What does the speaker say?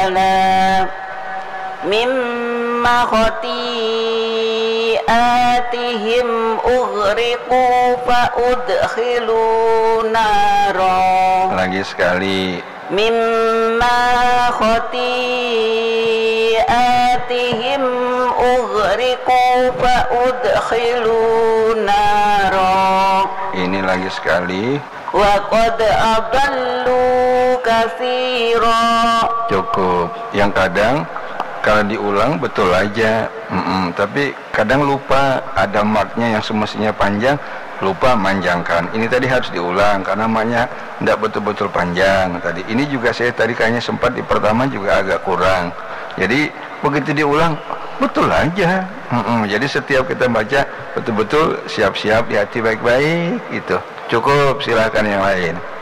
ta'ala mimma khati'atihim ughriqu fa'udkhilu nara. Lagi sekali. Mimma khati'atihim ughriqu fa'udkhilu nara. Ini lagi sekali. Wa qad adallu katsira. Cukup. Yang kadang kalau diulang betul aja, tapi kadang lupa ada marknya yang semestinya panjang, lupa manjangkan. Ini tadi harus diulang karena maknya tidak betul-betul panjang tadi. Ini juga saya tadi kayaknya sempat di pertama juga agak kurang. Jadi begitu diulang betul aja. Jadi setiap kita baca betul-betul siap-siap, di hati baik-baik gitu. Cukup, silakan yang lain.